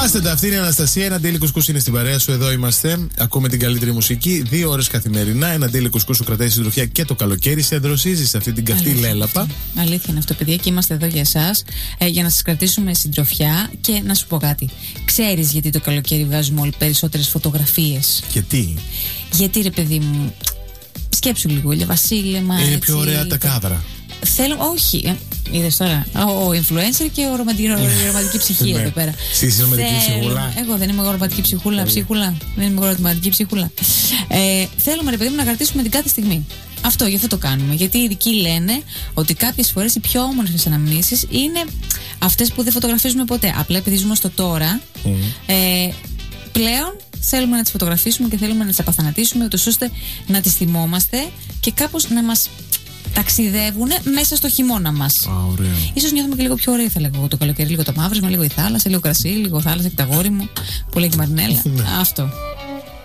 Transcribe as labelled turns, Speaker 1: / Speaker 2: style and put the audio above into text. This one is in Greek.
Speaker 1: Θυμάστε τα, αυτή είναι η Αναστασία. Ένα ντέλι κουσκούς είναι στην παρέα σου. Εδώ είμαστε. Ακούμε την καλύτερη μουσική. 2 ώρες καθημερινά. Ένα ντέλι κουσκούς σου κρατάει συντροφιά και το καλοκαίρι. Σε δροσίζει σε αυτή την καυτή λέλαπα.
Speaker 2: Αλήθεια είναι αυτό, παιδιά, και είμαστε εδώ για εσάς. Για να σας κρατήσουμε συντροφιά και να σου πω κάτι. Ξέρεις γιατί το καλοκαίρι βγάζουμε όλοι περισσότερες φωτογραφίες? Γιατί, ρε παιδί μου, σκέψου λίγο, ηλιοβασίλεμα.
Speaker 1: Είναι πιο ωραία τα κάδρα.
Speaker 2: Θέλω, όχι. Είδες τώρα, ο influencer και η ρομαντική ψυχή εδώ πέρα.
Speaker 1: Εσύ είσαι ρομαντική ψυχούλα?
Speaker 2: Εγώ δεν είμαι ρομαντική ψυχούλα. Δεν είμαι ρομαντική ψυχούλα. Θέλουμε, ρε παιδί μου, να κρατήσουμε την κάθε στιγμή. Γι' αυτό το κάνουμε. Γιατί οι ειδικοί λένε ότι κάποιες φορές οι πιο όμορφες αναμνήσεις είναι αυτές που δεν φωτογραφίζουμε ποτέ. Απλά επειδή ζούμε στο τώρα, πλέον θέλουμε να τις φωτογραφίσουμε και θέλουμε να τις απαθανατήσουμε, ούτως ώστε να τις θυμόμαστε και κάπως να μας ταξιδεύουν μέσα στο χειμώνα μας. Ίσως νιώθουμε και λίγο πιο ωραία, θα λέγω το καλοκαίρι. Λίγο το μαύρισμα, λίγο η θάλασσα, λίγο κρασί, λίγο θάλασσα και τα γόρι μου που λέει και η Μαρινέλα. Αυτό.